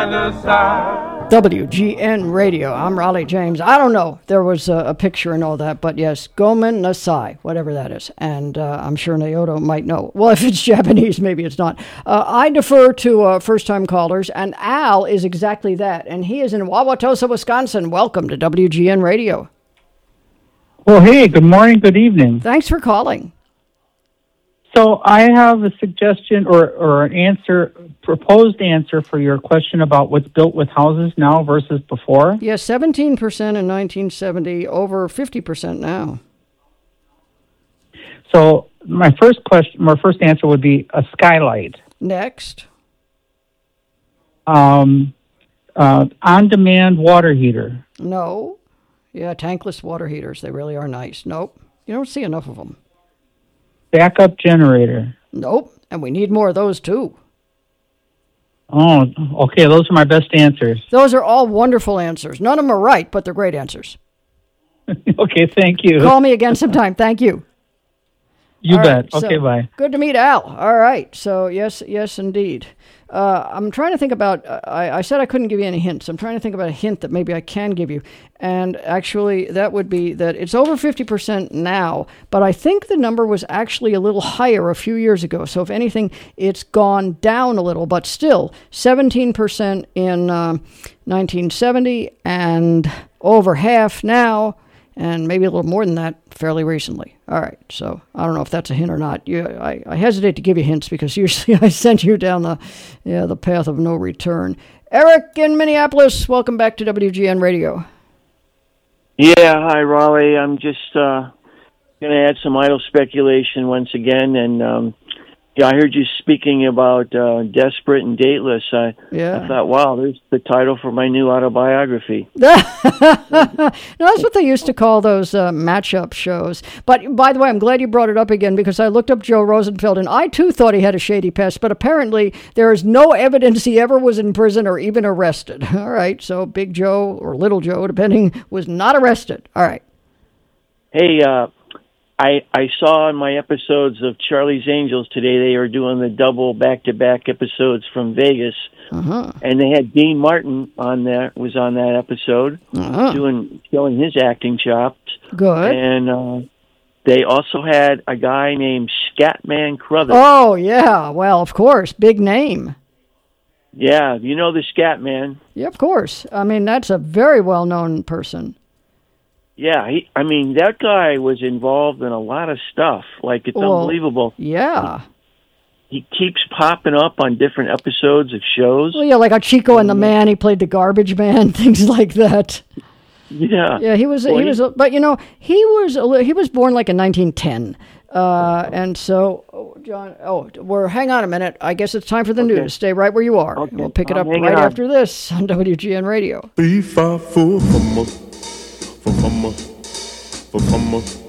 Nasai. WGN Radio. I'm Raleigh James. I don't know. There was a picture and all that, but yes, Gomen Nasai, whatever that is. And I'm sure Naoto might know. Well, if it's Japanese, maybe it's not. I defer to first-time callers, and Al is exactly that. And he is in Wauwatosa, Wisconsin. Welcome to WGN Radio. Well, hey, good morning, good evening. Thanks for calling. So I have a suggestion or an answer, proposed answer for your question about what's built with houses now versus before. Yes, 17% in 1970, over 50% now. So my first answer would be a skylight. Next. On-demand water heater. No. Yeah, tankless water heaters. They really are nice. Nope. You don't see enough of them. Backup generator. Nope. And we need more of those, too. Oh, okay. Those are my best answers. Those are all wonderful answers. None of them are right, but they're great answers. Okay, thank you. Call me again sometime. Thank you. You all bet. Right, okay, so, bye. Good to meet Al. All right. So, yes, indeed. I'm trying to think about, I said I couldn't give you any hints. I'm trying to think about a hint that maybe I can give you. And actually, that would be that it's over 50% now, but I think the number was actually a little higher a few years ago. So if anything, it's gone down a little, but still 17% in 1970 and over half now. And maybe a little more than that fairly recently. All right, so I don't know if that's a hint or not. I hesitate to give you hints because usually I send you down the path of no return. Eric in Minneapolis, welcome back to WGN Radio. Yeah, hi, Raleigh. I'm just going to add some idle speculation once again. And I heard you speaking about Desperate and Dateless. I thought, wow, there's the title for my new autobiography. No, that's what they used to call those matchup shows. But by the way, I'm glad you brought it up again because I looked up Joe Rosenfeld, and I too thought he had a shady past, but apparently there is no evidence he ever was in prison or even arrested. All right, so Big Joe or Little Joe, depending, was not arrested. All right. Hey, I saw in my episodes of Charlie's Angels today, they are doing the double back-to-back episodes from Vegas. And they had Dean Martin on that episode, showing his acting chops. Good. And they also had a guy named Scatman Crothers. Oh, yeah. Well, of course. Big name. Yeah, you know the Scatman. Yeah, of course. I mean, that's a very well-known person. Yeah, that guy was involved in a lot of stuff. Like, it's unbelievable. Yeah. He keeps popping up on different episodes of shows. Well, yeah, like a Chico and the Man. He played the garbage man, things like that. Yeah. Yeah, he was, but he was born like in 1910. And so, John, hang on a minute. I guess it's time for the news. Stay right where you are. Okay. We'll pick it up right after this on WGN Radio. 3, 5, 4, 5, 4, 5, 4, 5, 4.